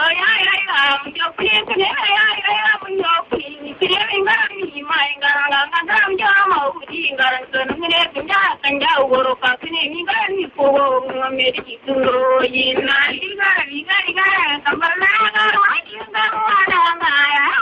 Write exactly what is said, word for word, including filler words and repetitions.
ya ya ya yo pin ne ya ya ya yo pin pin ga ni mai ga ga ga ga ja ma u ji ga ran ne ja kan ja u ro ka ne ni ga ni po me ri tu ro yin na li ga li ga li ga ka ba la ga wa ji ga wa na ga ya